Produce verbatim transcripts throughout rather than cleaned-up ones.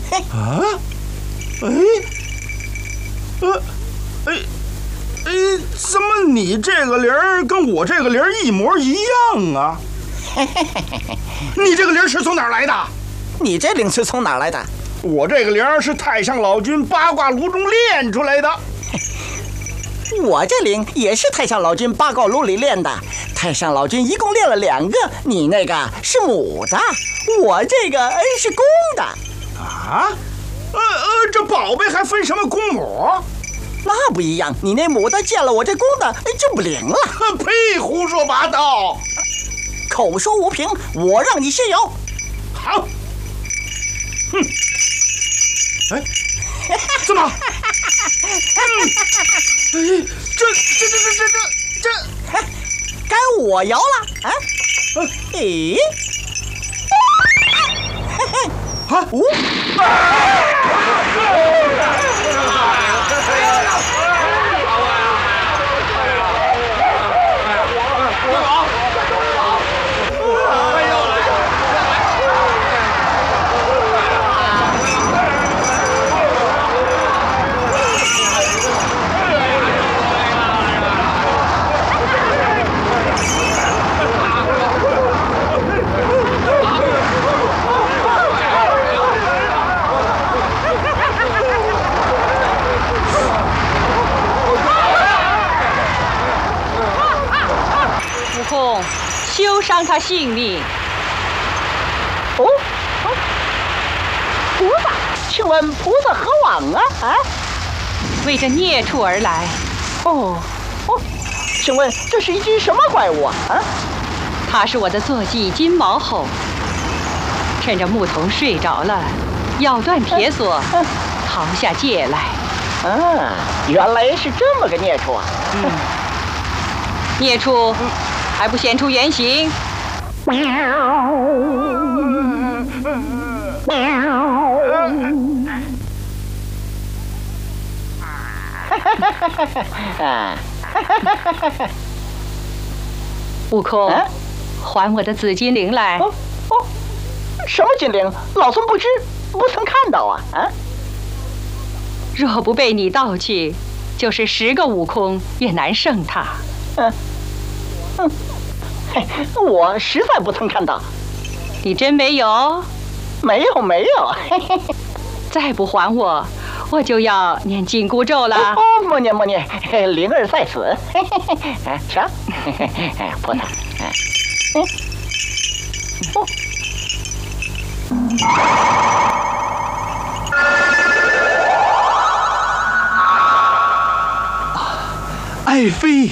啊？哎，呃，哎，哎，怎么你这个铃儿跟我这个铃儿一模一样啊？你这个铃儿是从哪儿来的？ 你这铃是从哪儿来的？ 我这个铃儿是太上老君八卦炉中炼出来的。 我这铃也是太上老君八卦炉里炼的。太上老君一共炼了两个，你那个是母的，我这个是公的。 啊？呃呃，这宝贝还分什么公母？ 那不一样，你那母的见了我这公的就不灵了。 呸！胡说八道！ 口说无凭，我让你先摇。 好。哼。哎，怎么？嗯，哎，这这这这这这这， 该我摇了啊！咦？ 啊？ 呜！ 休伤他性命。 哦，哦，菩萨，请问菩萨何往啊？啊， 为这孽畜而来。 哦，哦，请问这是一只什么怪物啊？啊， 它是我的坐骑金毛猴，趁着牧童睡着了，咬断铁索，啊啊、逃下界来。 啊，原来是这么个孽畜啊！ 嗯，孽畜。嗯，还不显出原形？喵！喵！悟空，啊、还我的紫金铃来！哦哦， 什么金铃？老孙不知，不曾看到啊！啊！ 若不被你盗去，就是十个悟空也难胜他。 嗯。嗯，我实在不曾看到。 你真没有？ 没有，没有。 再不还我，我就要念紧箍咒了。 哦，莫念莫念，灵儿在此。瞧，菩萨。哦。 爱妃。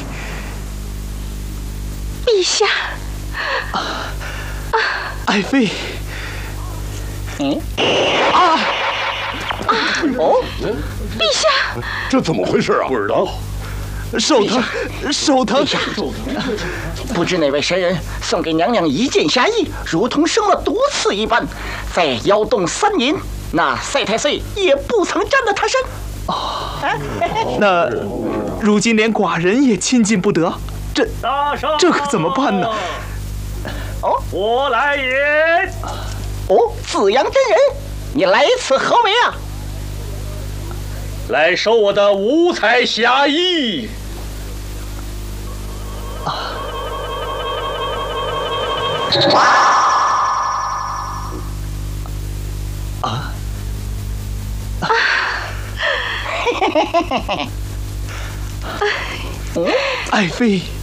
陛下， 啊，爱妃， 嗯，啊，啊，哦， 陛下， 这怎么回事啊？ 不知道，手疼，手疼。 不知哪位神人送给娘娘一剑侠衣，如同生了毒刺一般，在窑洞三年，那赛太岁也不曾沾了他身。 哦，那如今连寡人也亲近不得。这这可怎么办呢？ 哦， 我来也。 哦，紫阳真人，你来此何为啊？ 来收我的五彩侠衣。 啊！啊！啊！嘿嘿嘿嘿嘿！爱妃。